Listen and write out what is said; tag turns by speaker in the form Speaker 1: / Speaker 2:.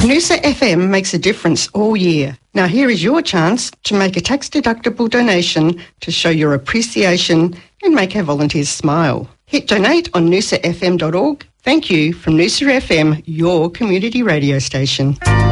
Speaker 1: Noosa FM makes a difference all year. Now here is your chance to make a tax-deductible donation to show your appreciation and make our volunteers smile. Hit donate on noosafm.org. Thank you from Noosa FM, your community radio station.